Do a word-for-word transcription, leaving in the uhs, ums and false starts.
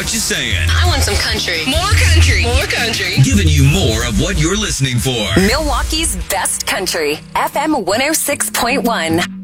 what you saying. I want some country. More country. More country. Giving you more of what you're listening for. Milwaukee's best country, F M one oh six point one.